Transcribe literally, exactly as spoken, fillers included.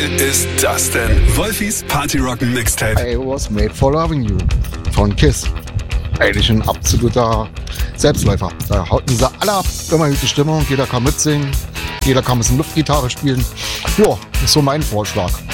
Ist das denn Wolfis Partyrocken Mixtape? I was made for loving you von Kiss. Eigentlich ein absoluter Selbstläufer. Da hauten sie alle ab, immer gute Stimmung, jeder kann mitsingen, jeder kann ein bisschen Luftgitarre spielen. Ja, ist so mein Vorschlag.